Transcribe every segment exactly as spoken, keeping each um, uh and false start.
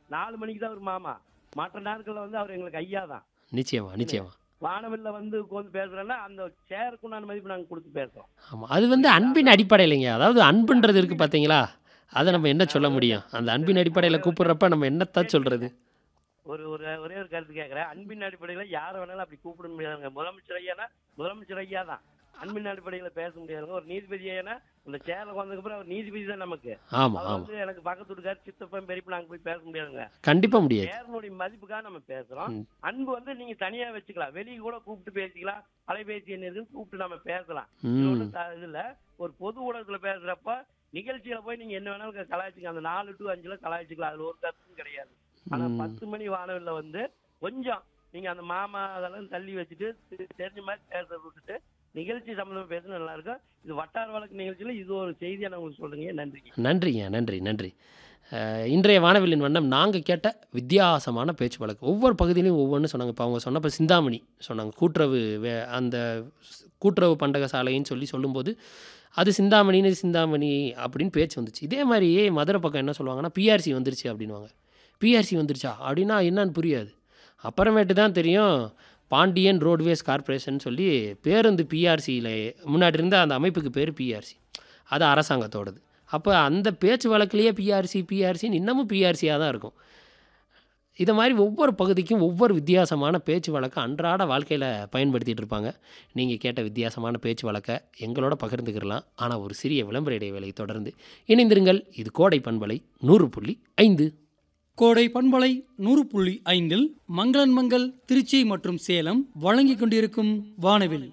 நாலு மணிக்கு தான் ஒரு மாமா. மற்ற நாட்கள்ல வந்து அவர் எங்களுக்கு ஐயா தான். நிச்சயமா நிச்சயமா. வானவில்ல வந்து உட்காந்து பேசுறேன்னா அந்த சேருக்குண்டான மதிப்பு நாங்க கொடுத்து பேசுறோம். ஆமா. அது வந்து அன்பின் அடிப்படையிலங்க. அதாவது அன்புன்றது இருக்கு பார்த்தீங்களா? அத நம்ம என்ன சொல்ல முடியும்? அந்த அன்பின் அடிப்படையில கூப்பிடுறப்ப நம்ம என்னத்தான் சொல்றது? ஒரு ஒரு ஒரே ஒரு கருத்து கேட்கிறேன். அன்பின் அடிப்படையில யார வேணாலும் அப்படி கூப்பிட முடியாதுங்க. முதலமைச்சர் ஐயானா முதலமைச்சர் ஐயா தான். அன்பின் அடிப்படையில பேச முடியாதுங்க. ஒரு நீதிபதி ஐயானா அந்த சேர்ல வந்ததுக்கு அப்புறம் அவர் நீதிபதி தான் நமக்கு. ஆமா அவர் ஆமா. வந்து எனக்கு பக்கத்து வீட்டுக்கார் சித்தப்பன் பெரியப்ப நாங்க போய் பேச முடியாதுங்க. கண்டிப்பா முடியாது. பேரனுடைய மதிப்புக்காக நம்ம பேசுறோம். ம். அன்பு வந்து நீங்க தனியா வச்சுக்கலாம். வெளியே கூட கூப்பிட்டு பேசிக்கலாம். அலைபேசி என்ன இருக்குன்னு கூப்பிட்டு நம்ம பேசலாம். ம். இது ஒண்ணும் த- இதுல ஒரு பொது ஊடகத்துல பேசுறப்ப நிகழ்ச்சியில போய் நீங்க என்ன வேணாலும் க- கலாய்ச்சிக்கலாம். அந்த நாலு டு அஞ்சுல கலாய்ச்சிக்கலாம். அதுல ஒரு கருத்தும் கிடையாது. ஆனா ம். பத்து மணி வானவில்ல வந்து கொஞ்சம் நீங்க அந்த மாமா அதெல்லாம் தள்ளி வச்சுட்டு தெ- தெரிஞ்ச மாதிரி பேசுறத விட்டுட்டு நிகழ்ச்சி சம்பந்தமா பேசுறது நல்லா இருக்கும். இது வட்டார வழக்கு நிகழ்ச்சியில இது ஒரு செய்தியா நான் உங்களுக்கு சொல்றேங்க. நன்றிங்க. நன்றிங்க. நன்றி நன்றி. அ இன்றைய வானவில்லின் வண்ணம் நாங்க கேட்ட வித்தியாசமான பேச்சு வழக்கு. ஒவ்வொரு பகுதியிலும் ஒவ்வொன்னு சொன்னாங்க. இப்ப அவங்க சொன்னப்ப சிந்தாமணி சொன்னாங்க. கூட்டுறவு வே அந்த ஸ் கூட்டுறவு பண்டகசாலைன்னு சொல்லி சொல்லும்போது, அது சிந்தாமணின்னு சிந்தாமணி அப்படின்னு பேச்சு வந்துச்சு. இதே மாரி மதுரை பக்கம் என்ன சொல்லுவாங்கன்னா, பிஆர்சி வந்துருச்சு அப்படின்னுவாங்க. பிஆர்சி வந்துருச்சா? அப்படின்னா என்னன்னு புரியாது. அப்புறமேட்டு தான் தெரியும், பாண்டியன் ரோட்வேஸ் கார்ப்பரேஷன் சொல்லி பேருந்து பிஆர்சியில முன்னாடி இருந்த அந்த அமைப்புக்கு பேர் பிஆர்சி. அது அரசாங்கத்தோடது. அப்ப அந்த பேச்சு வழக்கிலேயே பிஆர்சி பிஆர்சின்னு இன்னமும் பிஆர்சியா தான் இருக்கும். இத மாரி ஒவ்வொரு பகுதிக்கும் ஒவ்வொரு வித்தியாசமான பேச்சு வழக்க அன்றாட வாழ்க்கையில பயன்படுத்திட்டு இருப்பாங்க. நீங்க கேட்ட வித்தியாசமான பேச்சு வழக்க எங்களோட பகிர்ந்துக்கிடலாம். ஆனா ஒரு சிறிய விளம்பர இடைவேளை தொடர்ந்து இணைந்திருங்கள். இது கோடை பண்பலை நூறு புள்ளி ஐந்து. கோடை பண்பலை நூறு புள்ளி ஐந்தில் மங்களன் மங்கள் திருச்சி மற்றும் சேலம் வழங்கிக் கொண்டிருக்கும் வானவில்.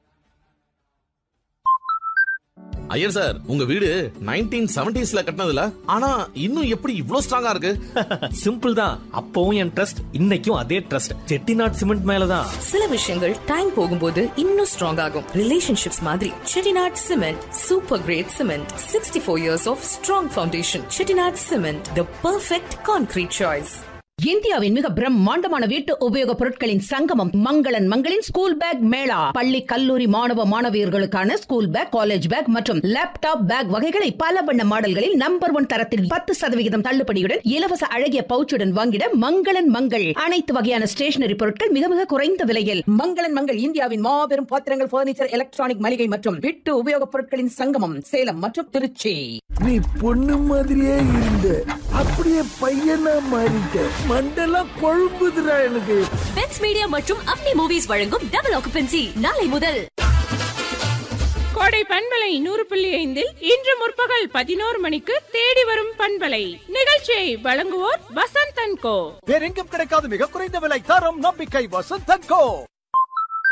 ஐயர் சார், உங்க வீடு நைன்டீன் செவன்டீஸ்ல கட்டினதுல ஆனா இன்னும் எப்படி இவ்ளோ ஸ்ட்ராங்கா இருக்கு? சிம்பிள் தான். அப்பவும் என் ட்ரஸ்ட், இன்னைக்கும் அதே ட்ரஸ்ட். செட்டிநாட் சிமெண்ட் மேலதான். சில விஷயங்கள் டைம் போகும்போது இன்னும் ஸ்ட்ராங் ஆகும். ரிலேஷன்ஷிப்ஸ் மாதிரி Chettinad cement super great cement. Sixty four years of strong foundation. Chettinad cement, the perfect concrete choice. இந்தியாவின் மிக பிரம்மாண்டமான வீட்டு உபயோக பொருட்களின் சங்கமம் மங்களன் மங்களின் ஸ்கூல் பேக் மேளா. பள்ளி கல்லூரி மாணவ மாணவியர்களுக்கான ஸ்கூல் பேக், காலேஜ் பேக் மற்றும் லேப்டாப் பேக் வகைகளை பல வண்ண மாடல்களில் நம்பர் ஒன் தரத்தில் பத்து சதவிகிதம் தள்ளுபடியுடன் இலவச அழகிய பவுச்சுடன் வாங்கிட மங்களன் மங்கள். அனைத்து வகையான ஸ்டேஷனரி பொருட்கள் மிக மிக குறைந்த விலையில். மங்களன் மங்கள் இந்தியாவின் மாபெரும் பாத்திரங்கள், பர்னிச்சர், எலக்ட்ரானிக் மளிகை மற்றும் வீட்டு உபயோக பொருட்களின் சங்கமம் சேலம் மற்றும் திருச்சி. நீ பொண்ணு மாதிரியே இருந்த, அப்படியே பையனா மாறிட்ட. மண்டெல்லாம் கொழும்புதுடா எனக்கு. பெட்ஸ் மீடியா மற்றும் அப்னி மூவிஸ் வழங்கும் டபுள் ஆக்குபென்சி நாளை முதல். கோடை பண்பலை நூறு புள்ளி ஐந்தில் இன்று முற்பகல் பதினோரு மணிக்கு தேடி வரும் பண்பலை நிகழ்ச்சியை வழங்குவோர் வசந்த் அண்ட் கோ. வேறெங்கும் கிடைக்காத மிக குறைந்த விலை, தரம், நம்பிக்கை. வசந்த் அண்ட் கோ.